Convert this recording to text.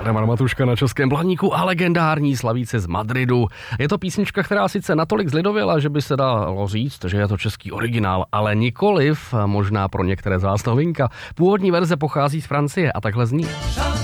Valdemar Matuška na Českém Blaníku a legendární Slavíci z Madridu. Je to písnička, která sice natolik zlidověla, že by se dalo říct, že je to český originál, ale nikoliv, možná pro některé z vás novinka. Původní verze pochází z Francie a takhle zní.